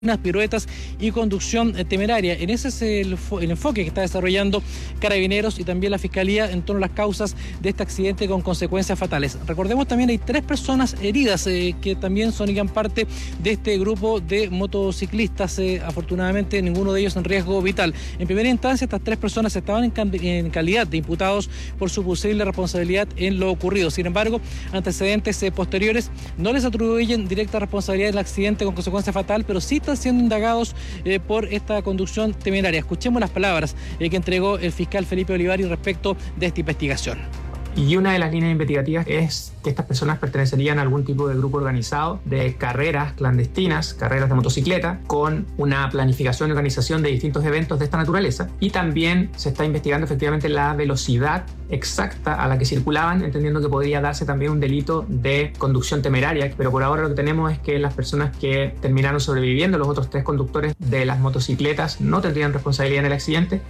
piruetas y conducción temeraria. En ese es el enfoque que está desarrollando Carabineros y también la Fiscalía en torno a las causas de este accidente con consecuencias fatales. Recordemos también hay 3 personas heridas que también son y gran parte de este grupo de motociclistas. Afortunadamente ninguno de ellos en riesgo vital. En primera instancia estas 3 personas estaban en calidad de imputados por su posible responsabilidad en lo ocurrido. Sin embargo, antecedentes posteriores no les atribuyen directa responsabilidad del accidente con consecuencia fatal, pero sí están siendo indagados por esta conducción temeraria. Escuchemos las palabras que entregó el fiscal Felipe Olivari respecto de esta investigación. Y una de las líneas investigativas es que estas personas pertenecerían a algún tipo de grupo organizado de carreras clandestinas, carreras de motocicleta, con una planificación y organización de distintos eventos de esta naturaleza. Y también se está investigando efectivamente la velocidad exacta a la que circulaban, entendiendo que podría darse también un delito de conducción temeraria. Pero por ahora lo que tenemos es que las personas que terminaron sobreviviendo, los otros 3 conductores de las motocicletas, no tendrían responsabilidad en el accidente.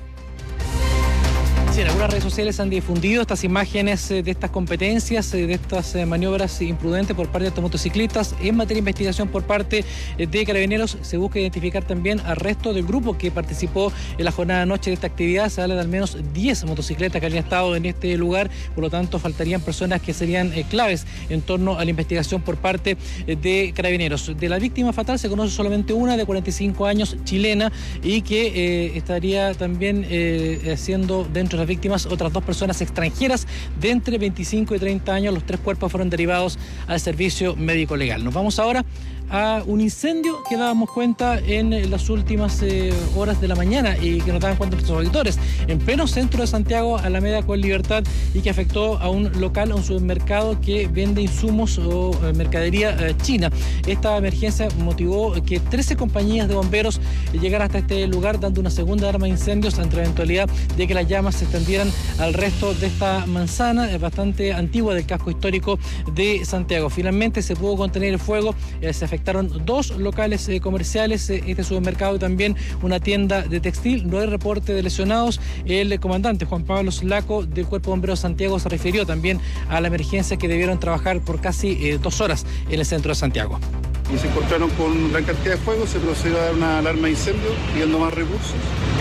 Sí, en algunas redes sociales han difundido estas imágenes de estas competencias, de estas maniobras imprudentes por parte de estos motociclistas. En materia de investigación por parte de Carabineros se busca identificar también al resto del grupo que participó en la jornada de anoche de esta actividad. Se habla de al menos 10 motocicletas que habían estado en este lugar, por lo tanto faltarían personas que serían claves en torno a la investigación por parte de Carabineros. De la víctima fatal se conoce solamente una de 45 años, chilena, y que estaría también siendo dentro de las víctimas otras 2 personas extranjeras de entre 25 y 30 años. Los 3 cuerpos fueron derivados al servicio médico legal. Nos vamos ahora a un incendio que dábamos cuenta en las últimas horas de la mañana y que nos daban cuenta nuestros auditores en pleno centro de Santiago, Alameda con Libertad, y que afectó a un local, a un supermercado que vende insumos o mercadería china. Esta emergencia motivó que 13 compañías de bomberos llegaran hasta este lugar, dando una segunda alarma de incendios ante la eventualidad de que las llamas se extendieran al resto de esta manzana bastante antigua del casco histórico de Santiago. Finalmente se pudo contener el fuego, se afectaron 2 locales comerciales, este supermercado y también una tienda de textil. No hay reporte de lesionados. El comandante Juan Pablo Slaco del Cuerpo de Bomberos Santiago se refirió también a la emergencia que debieron trabajar por casi 2 horas en el centro de Santiago. Y se encontraron con gran cantidad de fuego, se procedió a dar una alarma de incendio pidiendo más recursos.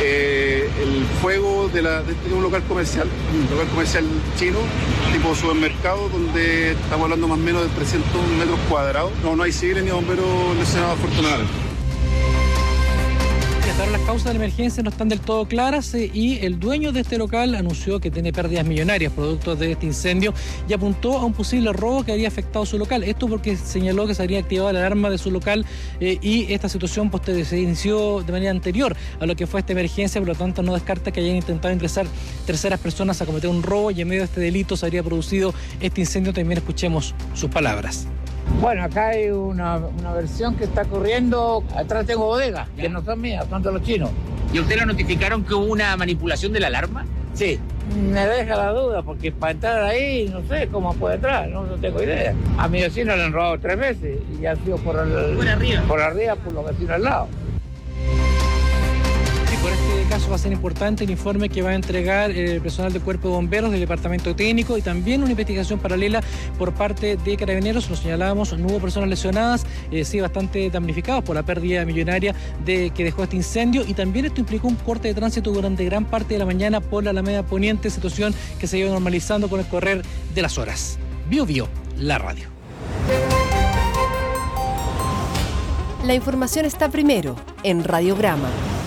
El fuego de un local comercial chino, tipo supermercado, donde estamos hablando más o menos de 300 metros cuadrados. No hay civiles ni bomberos lesionados afortunadamente. Ahora las causas de la emergencia no están del todo claras y el dueño de este local anunció que tiene pérdidas millonarias producto de este incendio y apuntó a un posible robo que habría afectado su local. Esto porque señaló que se habría activado la alarma de su local y esta situación se inició de manera anterior a lo que fue esta emergencia, por lo tanto no descarta que hayan intentado ingresar terceras personas a cometer un robo y en medio de este delito se habría producido este incendio. También escuchemos sus palabras. Bueno, acá hay una versión que está corriendo. Atrás tengo bodegas, que no son mías, son de los chinos. ¿Y a usted le notificaron que hubo una manipulación de la alarma? Sí. Me deja la duda, porque para entrar ahí, no sé cómo puede entrar, no tengo idea. A mi vecino le han robado 3 veces y ha sido por arriba, por los vecinos al lado. Por este caso va a ser importante el informe que va a entregar el personal del Cuerpo de Bomberos, del Departamento Técnico y también una investigación paralela por parte de Carabineros. Lo señalábamos, no hubo personas lesionadas, sí bastante damnificados por la pérdida millonaria que dejó este incendio, y también esto implicó un corte de tránsito durante gran parte de la mañana por la Alameda Poniente, situación que se ha ido normalizando con el correr de las horas. Bio, la radio. La información está primero en Radiograma.